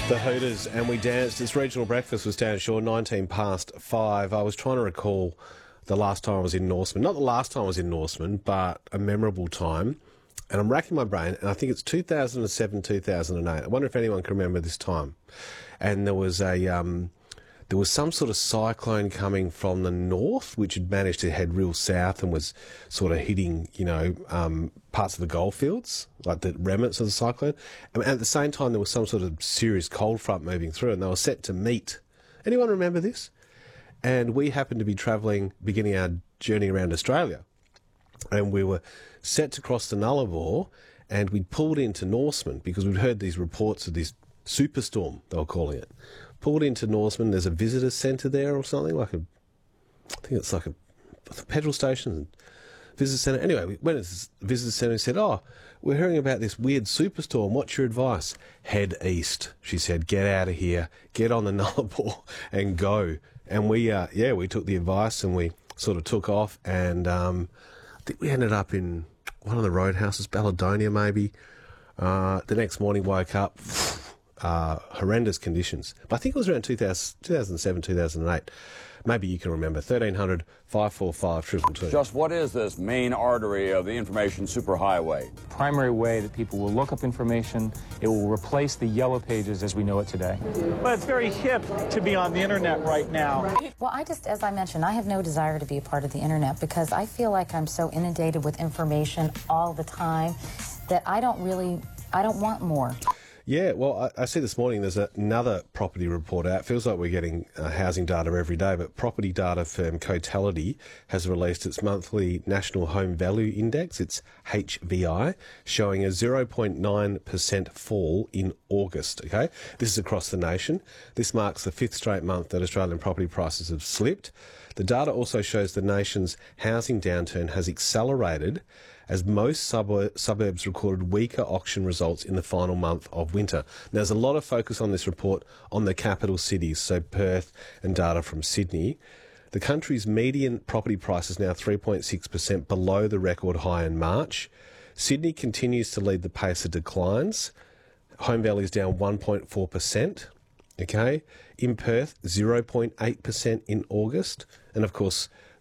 The Hooters, and we danced. This regional breakfast was down shore, 19 past 5. I was trying to recall the last time I was in Norseman. Not the last time I was in Norseman, but a memorable time. And I'm racking my brain, and I think it's 2007, 2008. I wonder if anyone can remember this time. And there was some sort of cyclone coming from the north, which had managed to head real south and was sort of hitting, parts of the goldfields, like the remnants of the cyclone. And at the same time, there was some sort of serious cold front moving through, and they were set to meet. Anyone remember this? And we happened to be beginning our journey around Australia. And we were set to cross the Nullarbor, and we'd pulled into Norseman because we'd heard these reports of this superstorm, they were calling it. Pulled into Norseman, there's a visitor centre there or something, I think it's like a petrol station, visitor centre. Anyway, we went to this visitor centre and said, we're hearing about this weird superstorm, what's your advice? Head east, she said, get out of here, get on the Nullarbor and go. And we took the advice and we sort of took off, and I think we ended up in one of the roadhouses, Balladonia maybe. The next morning woke up, horrendous conditions. But I think it was around 2007, 2008. Maybe you can remember. 1300 545 222. Just what is this main artery of the information superhighway? Primary way that people will look up information. It will replace the yellow pages as we know it today. Well, it's very hip to be on the internet right now. Well, as I mentioned, I have no desire to be a part of the internet because I feel like I'm so inundated with information all the time that I don't want more. Yeah, well, I see this morning there's another property report out. It feels like we're getting housing data every day, but property data firm Cotality has released its monthly National Home Value Index, its HVI, showing a 0.9% fall in August, okay? This is across the nation. This marks the fifth straight month that Australian property prices have slipped. The data also shows the nation's housing downturn has accelerated as most suburbs recorded weaker auction results in the final month of winter. Now, there's a lot of focus on this report on the capital cities, so Perth and data from Sydney. The country's median property price is now 3.6% below the record high in March. Sydney continues to lead the pace of declines. Home Value is down 1.4%. Okay, in Perth, 0.8% in August. And of course,